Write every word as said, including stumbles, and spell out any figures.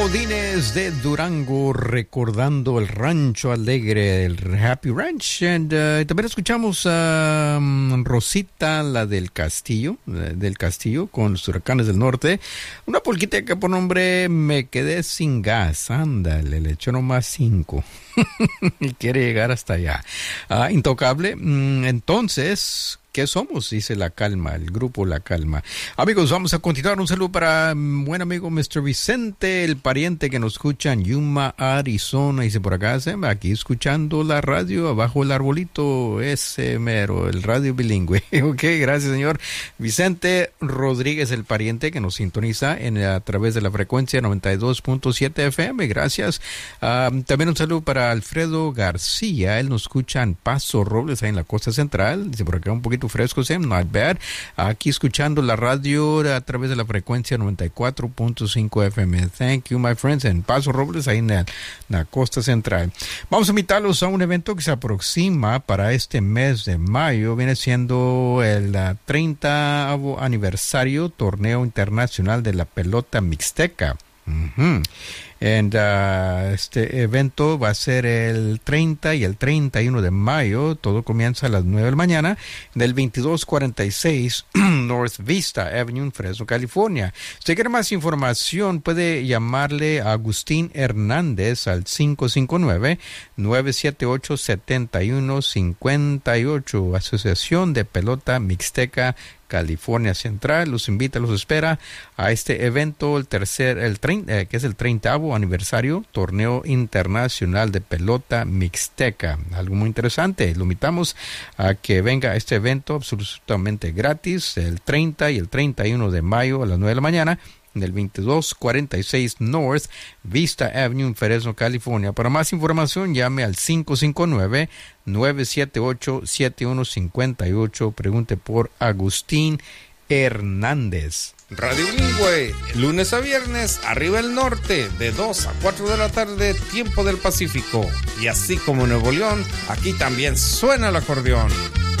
Odines de Durango recordando el rancho alegre, el Happy Ranch. And, uh, también escuchamos a um, Rosita, la del Castillo, del Castillo, con los Huracanes del Norte. Una polquita que por nombre Me Quedé Sin Gas. Ándale, le echó nomás cinco. Y quiere llegar hasta allá. Uh, intocable. Mm, entonces, ¿qué somos? Dice La Calma, el grupo La Calma. Amigos, vamos a continuar. Un saludo para um, buen amigo mister Vicente, el pariente que nos escucha en Yuma, Arizona. Dice por acá, aquí escuchando la radio abajo el arbolito, ese mero, el radio bilingüe. Ok, gracias señor Vicente Rodríguez, el pariente que nos sintoniza en, a través de la frecuencia noventa y dos punto siete F M. Gracias. Um, también un saludo para Alfredo García. Él nos escucha en Paso Robles, ahí en la costa central. Dice por acá un poquito fresco, Sam, not bad. Aquí escuchando la radio a través de la frecuencia noventa y cuatro punto cinco F M. Thank you, my friends. En Paso Robles, ahí en la, en la costa central. Vamos a invitarlos a un evento que se aproxima para este mes de mayo. Viene siendo el uh, treintaavo aniversario Torneo Internacional de la Pelota Mixteca. Uh-huh. And, uh, este evento va a ser el treinta y el treinta y uno de mayo. Todo comienza a las nueve de la mañana del veintidós cuarenta y seis North Vista Avenue en Fresno, California. Si usted quiere más información, puede llamarle a Agustín Hernández al cinco cinco nueve, nueve siete ocho, siete uno cinco ocho. Asociación de Pelota Mixteca California Central los invita, los espera a este evento, el tercer, el treinta, eh, que es el treintaavo aniversario Torneo Internacional de Pelota Mixteca. Algo muy interesante. Lo invitamos a que venga a este evento absolutamente gratis el treinta y el treinta y uno de mayo a las nueve de la mañana. Del veintidós cuarenta y seis North Vista Avenue en Fresno, California. Para más información, llame al cinco cinco nueve, nueve siete ocho, siete uno cinco ocho. Pregunte por Agustín Hernández. Radio Bilingüe, lunes a viernes, arriba el norte, de dos a cuatro de la tarde, tiempo del Pacífico. Y así como en Nuevo León, aquí también suena el acordeón.